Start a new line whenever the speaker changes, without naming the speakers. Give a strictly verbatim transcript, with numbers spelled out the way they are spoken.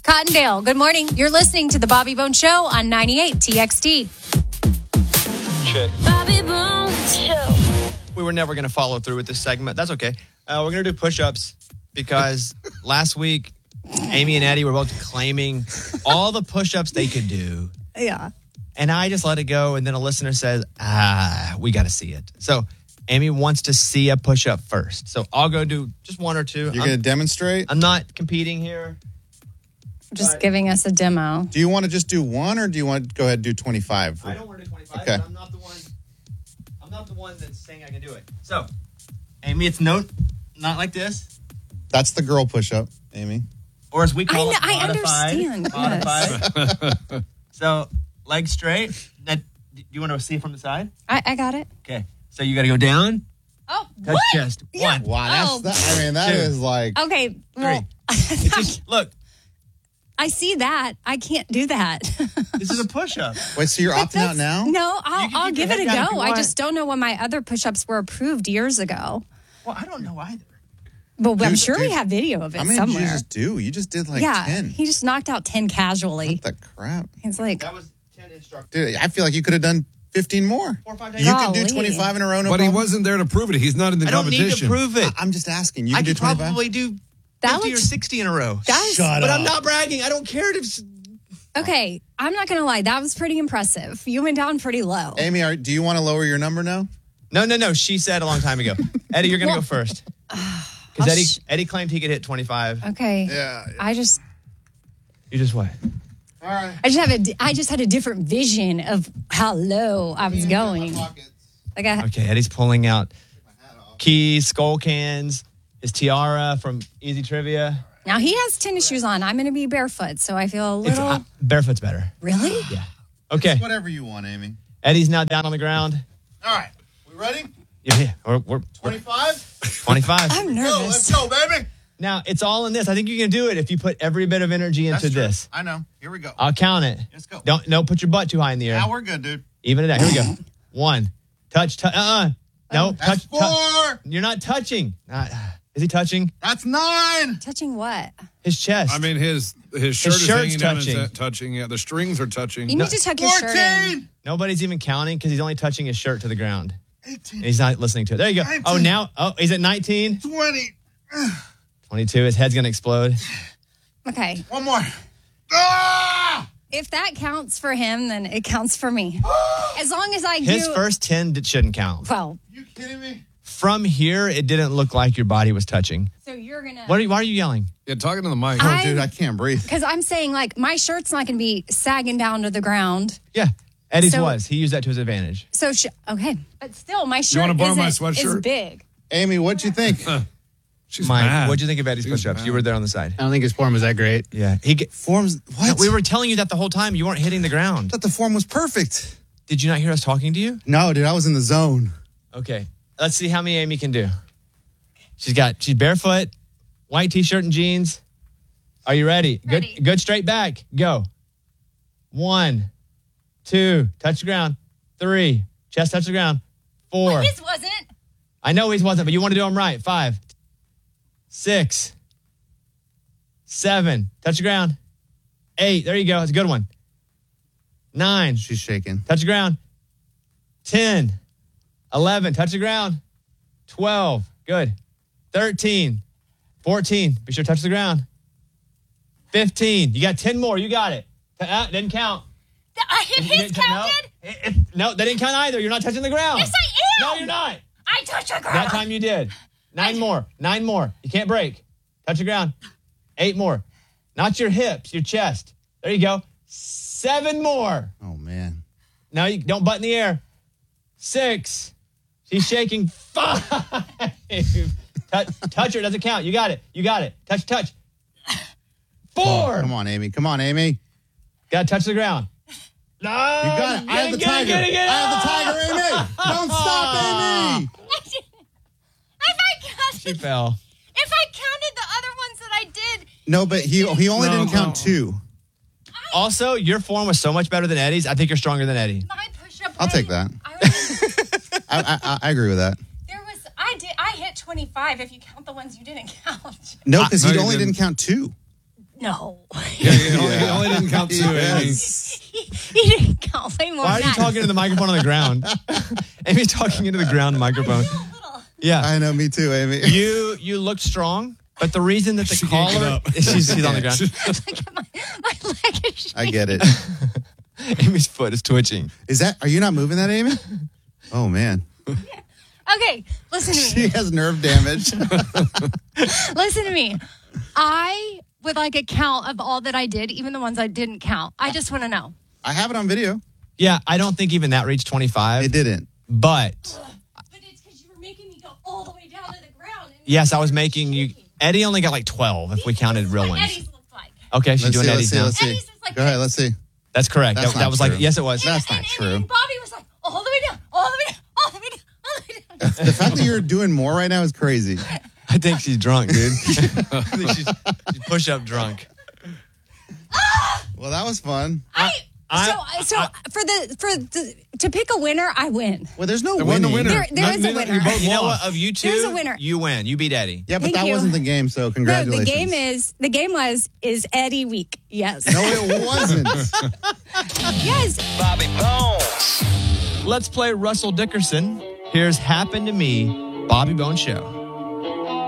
Cottondale, good morning. You're listening to the Bobby Bones Show on ninety-eight T X T.
Check.
Bobby Bones Show.
We were never going to follow through with this segment. That's okay. Uh, we're going to do push-ups because last week, Amy and Eddie were both claiming all the push-ups they could do.
Yeah.
And I just let it go. And then a listener says, ah, we got to see it. So Amy wants to see a push-up first. So I'll go do just one or two.
You're going to demonstrate?
I'm not competing here.
Just
But-
giving us a demo.
Do you want to just do one, or do you want to go ahead and do twenty-five?
I don't want to do twenty-five.
Okay.
But I'm not the one. I'm not the one that's saying I can do it. So, Amy, it's no, not like this,
That's the girl push-up, Amy.
or as we call
I
it,
kn- I
modified.
understand,
Modified. So, legs straight. Now, do you want to see it from the side?
I, I got it.
Okay. So you got to go down,
Oh,
touch
what?
chest.
Yeah.
One,
Wow, that's
Oh.
that, I mean, that
Two.
is like...
Okay, well,
It's just, look,
I see that. I can't do that.
this is a push-up.
Wait, so you're
But
opting out
that's-
now?
No, I'll,
You can
I'll
keep
give
your
it a
head down if
go.
you
I
want.
just don't know when my other push-ups were approved years ago.
Well, I don't know either.
But I'm
Dude,
sure we
dude,
have video of it
How many did
somewhere.
you just do? You just did like
yeah,
ten.
he just knocked out ten casually.
What the crap?
He's like,
That was ten instructions.
Dude, I feel like you could have done fifteen more.
Four or five days.
You could do
Golly.
twenty-five in a row, no
But he
problem.
wasn't there to prove it. He's not in the
I don't need
competition.
to prove it.
I- I'm just asking. You
I
can do
could
twenty-five?
probably do
That
fifty or
looks-
sixty in a row.
guys,
Shut
But
up.
I'm not bragging. I don't care if...
okay, I'm not going to lie. That was pretty impressive. You went down pretty low.
Amy, are, do you want to lower your number now?
No, no, no. She said a long time ago. Eddie, you're going to
Well-
go first.
I'll
Because Eddie,
sh-
Eddie claimed he could hit twenty-five.
Okay.
Yeah.
I just...
You just what?
All right.
I just have a, di- I just had a different vision of how low I was going. Like I,
Okay, Eddie's pulling out keys, skull cans, his tiara from Easy Trivia.
now he has tennis shoes on. I'm going to be barefoot, so I feel a
It's,
little.
uh, barefoot's better.
really?
Yeah. Okay,
Whatever you want, Amy.
Eddie's now down on the ground.
All right. We ready?
Yeah, yeah, we're, we're, we're
twenty-five?
twenty-five.
I'm
Go,
nervous.
let's go, baby.
Now, it's all in this. I think you can do it if you put every bit of energy into
That's true.
this.
I know. Here we go.
I'll count it.
Let's go.
Don't, no, put your butt too high in the air.
Now we're good, dude.
Even it out. Here we go. One. Touch, touch, uh-uh. No,
That's
touch,
four.
touch. You're not touching. Uh, is he touching?
That's nine.
Touching what?
His chest.
I mean, his his shirt is
shirt's
hanging down.
touching.
His, touching. Yeah, the strings are touching.
You need to tuck your shirt in.
fourteen.
Nobody's even counting because he's only touching his shirt to the ground.
eighteen.
And he's not listening to it. There you go. Oh,
nineteen.
now, oh, he's at nineteen.
twenty.
twenty-two. His head's going to explode.
Okay.
One more. Ah!
If that counts for him, then it counts for me. As long as I
His
do.
first ten d- shouldn't count.
Well,
You kidding me?
From here, it didn't look like your body was touching.
so you're gonna.
What are you, why are you yelling?
Yeah, talking to the mic.
Oh,
I-
dude, I can't breathe.
Because I'm saying, like, my shirt's not gonna be sagging down to the ground.
Yeah. Eddie's
So-
was. He used that to his advantage.
So sh- okay, but still, my shirt
wanna borrow my
isn't- is
sweatshirt?
big.
Amy, what'd you think?
She's
Mike,
mad.
what'd you think of Eddie's
She's
push-ups?
mad.
You were there on the side.
I don't think his form was that great.
Yeah. He get,
Forms. What?
we were telling you that the whole time. You weren't hitting the
I
ground.
thought the form was perfect.
Did you not hear us talking to you?
No, dude, I was in the zone.
Okay. Let's see how many Amy can do. She's got, she's barefoot, white t-shirt and jeans. Are you ready?
Ready.
Good, good straight back. Go. One, two, touch the ground. Three, chest touch the ground. Four.
His wasn't.
I know his wasn't, but you want to do them right. Five, six, seven, touch the ground. Eight, there you go. It's a good one. Nine,
She's shaking.
touch the ground. ten, eleven, touch the ground. twelve, good. thirteen, fourteen, be sure to touch the ground. fifteen, you got ten more. You got it. Uh, didn't count.
I hit his
No,
counted.
it- it- no, that didn't count either. You're not touching the ground.
Yes, I am.
No, you're not.
I touched the ground.
That time you did. Nine more. Nine more. You can't break. Touch the ground. Eight more. Not your hips, your chest. There you go. Seven more.
Oh, man.
Now you don't butt in the air. Six. She's shaking. Five. touch, touch her. Doesn't count. You got it. You got it. Touch, touch. Four.
Oh, come on, Amy. Come on, Amy.
Got to touch the ground. No. You
got it. I have the tiger.
Get it, get it.
I have the tiger, Amy. Don't stop, Amy.
If I counted,
She fell.
if I counted the other ones that I did,
No, but he he only
No,
didn't count
no.
two.
Also, your form was so much better than Eddie's. I think you're stronger than Eddie.
my push-up.
I'll
rate-
take that.
I was,
I, I, I- I agree with that.
there was. I did. I hit twenty-five. If you count the ones you didn't count.
No, because
No,
he
you
only
didn't.
didn't count two.
No.
Yeah, he only, he only didn't count two, Amy.
Yes.
He didn't count way more
Why are
than
you
that.
talking to the microphone on the ground? Amy's talking into the ground microphone. Yeah.
I know, me too, Amy.
You you looked strong, but the reason that the
She can't get
caller
up.
she's, she's on the ground.
Look at my, my leg is shaking.
I get it.
Amy's foot is twitching.
Is that? Are you not moving that, Amy? Oh man,
Okay, listen to
she
me.
has nerve damage.
Listen to me. I would like a count of all that I did, even the ones I didn't count. I just want to know.
I have it on video.
Yeah, I don't think even that reached twenty-five.
It didn't.
But
But it's because you were making me go all the way down to the ground.
yes, I was making you. Eddie only got like twelve if we counted real ones.
Eddie's looked like.
Okay, she's
Let's
doing
see. Let's
Eddie's
see.
now.
Let's see.
Eddie's was like
Go ahead.
this.
Let's see.
That's correct.
That's
that
not
that was like
true.
yes, it was.
That's
and,
not
and,
true.
And Bobby was like, all the way down, all the way down, all the way down, all the way down.
The fact that you're doing more right now is crazy.
I think she's drunk, dude. I think she's, she's push up drunk.
Well, that was fun.
I,
I-
so, so for the for the to pick a winner, I win.
Well, there's no
There wasn't a
winning.
winner.
There- there
Not-
is a
neither-
winner.
You both
You know
lost.
what? Of you two,
There's a winner.
you win. You beat Eddie.
Yeah, but
Thank
that
you.
wasn't the game. So
No,
congratulations.
the game is the game was is Eddie weak? Yes.
No, it wasn't.
Yes.
Bobby Bones.
Let's play Russell Dickerson. Here's Happen to Me, Bobby Bones Show.